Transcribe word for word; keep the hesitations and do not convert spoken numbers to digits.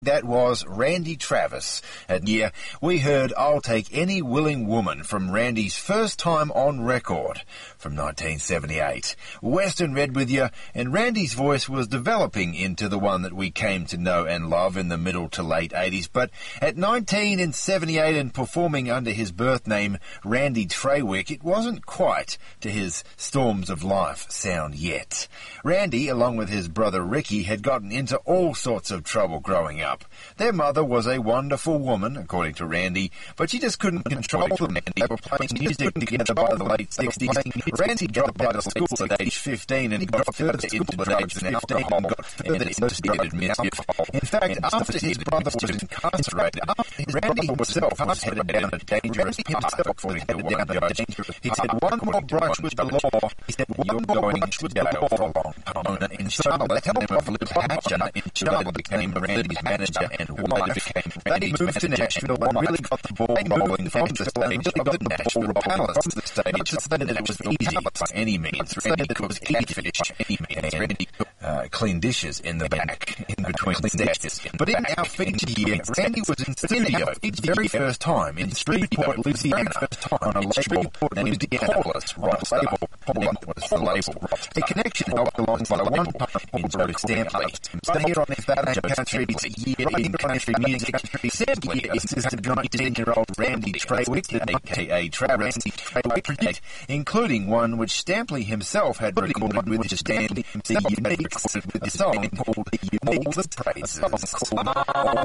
That was Randy Travis. And yeah, we heard I'll Take Any Willing Woman from Randy's first time on record from nineteen seventy-eight. Western Red with you, and Randy's voice was developing into the one that we came to know and love in the middle to late eighties, but at nineteen seventy-eight and performing under his birth name Randy Trawick, it wasn't quite to his Storms of Life sound yet. Randy, along with his brother Ricky, had gotten into all sorts of trouble growing up. Their mother was a wonderful woman, according to Randy, but she just couldn't control them. They were playing music together by the late sixties. Randy dropped out of school at age fifteen and got further into drugs and alcohol and got further into mischief. In fact, after his brother was incarcerated, Randy himself was headed down a dangerous path, according to one judge. He said, one more brush with the law. He said, one more brush with the law for a long time. In Charlotte, the help of Luke Hatcher in Charlotte became Randy's manager and wife became Randy's moved to Nashville and really got the ball rolling from the stage of the Nashville Palace. From the stage, not to say that it was easy by any means. Randy cooked catfish any means. Randy cooked uh, clean dishes in the back, in between sets. But in our feature year, Randy was in studio his very first time in Shreveport, Louisiana, on a label named Paulus Ross label. Paulus was the label. A connection helped along by one part in Joe Stampley. Stay here on his Banjo Country's year in country music. Seven years since the nineteen-year-old Randy Trawick, a k a. Travis Trawick, including one which Stampley himself had recorded with Stampley himself, with the song called All the Praises.